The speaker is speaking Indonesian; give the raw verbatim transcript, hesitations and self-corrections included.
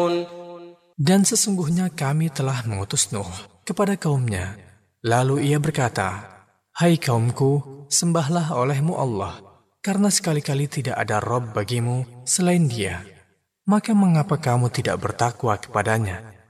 Dan sesungguhnya kami telah mengutus Nuh kepada kaumnya. Lalu ia berkata, "Hai kaumku, sembahlah olehmu Allah, karena sekali-kali tidak ada Rabb bagimu selain Dia. Maka mengapa kamu tidak bertakwa kepadanya?